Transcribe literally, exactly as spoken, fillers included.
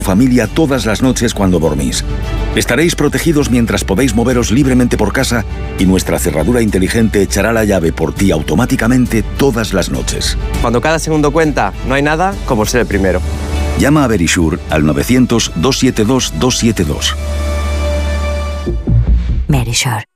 familia todas las noches cuando dormís. Estaréis protegidos mientras podéis moveros libremente por casa y nuestra cerradura inteligente echará la llave por ti automáticamente todas las noches. Cuando cada segundo cuenta, no hay nada como ser el primero. Llama a Verisure al novecientos, doscientos setenta y dos, doscientos setenta y dos. Verisure.